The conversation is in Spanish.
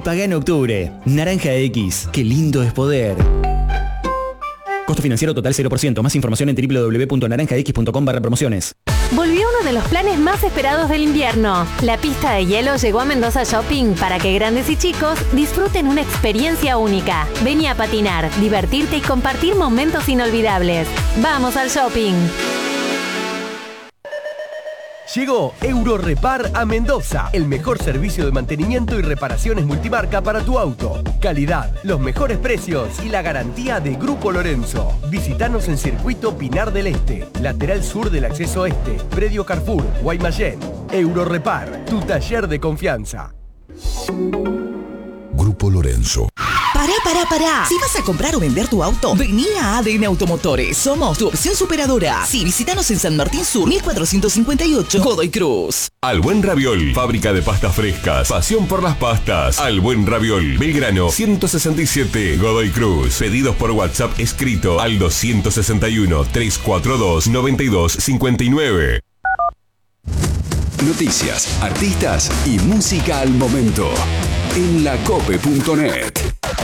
pagá en octubre. Naranja X, qué lindo es poder. Costo financiero total 0%. Más información en www.naranjax.com/promociones. Volvió uno de los planes más esperados del invierno. La pista de hielo llegó a Mendoza Shopping para que grandes y chicos disfruten una experiencia única. Vení a patinar, divertirte y compartir momentos inolvidables. ¡Vamos al shopping! Llegó Eurorepar a Mendoza, el mejor servicio de mantenimiento y reparaciones multimarca para tu auto. Calidad, los mejores precios y la garantía de Grupo Lorenzo. Visítanos en Circuito Pinar del Este, lateral sur del acceso este, predio Carrefour, Guaymallén. Eurorepar, tu taller de confianza. Grupo Lorenzo. Pará. Si vas a comprar o vender tu auto, vení a ADN Automotores. Somos tu opción superadora. Sí, visítanos en San Martín Sur, 1458, Godoy Cruz. Al Buen Raviol, fábrica de pastas frescas. Pasión por las pastas. Al Buen Raviol, Belgrano, 167, Godoy Cruz. Pedidos por WhatsApp escrito al 261-342-9259. Noticias, artistas y música al momento. En lacope.net.